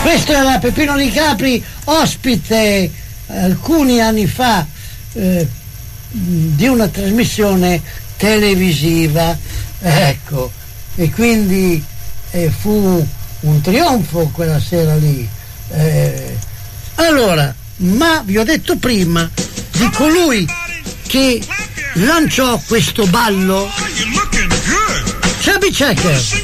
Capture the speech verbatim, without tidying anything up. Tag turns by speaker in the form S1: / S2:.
S1: Questo era Peppino Di Capri, ospite alcuni anni fa eh, di una trasmissione televisiva, ecco, e quindi eh, fu un trionfo quella sera lì. Eh, allora, ma vi ho detto prima di colui che lanciò questo ballo, Chubby Checker.